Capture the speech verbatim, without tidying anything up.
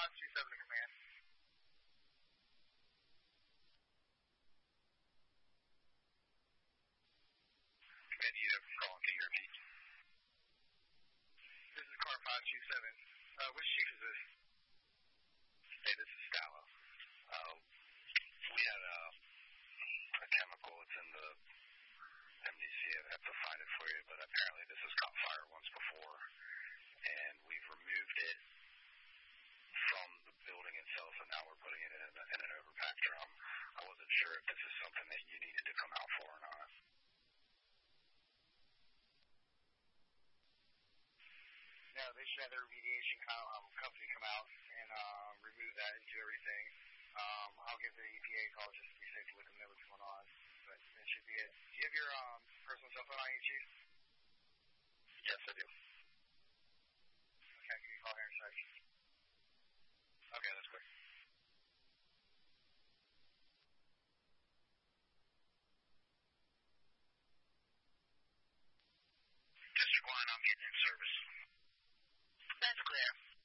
five two seven to command. Command, you have calling. Can you repeat? This is car five two seven. Uh, which chief is this? Hey, this is Scala. Uh, we had a, a chemical. It's in the M D C. I have to find it for you, but apparently this has caught fire once before, and we've removed it from the building itself, and now we're putting it in, a, in an overpack drum. I wasn't sure if this is something that you needed to come out for or not. No, they should have their remediation um, company come out and um, remove that and do everything. Um, I'll give the E P A a call just to be safe to let them know what's going on. But that should be it. Do you have your um, personal cell phone on you, Chief? Yes, I do. Okay, can you call here in a second? Okay, that's quick. District one, I'm getting in service. That's clear.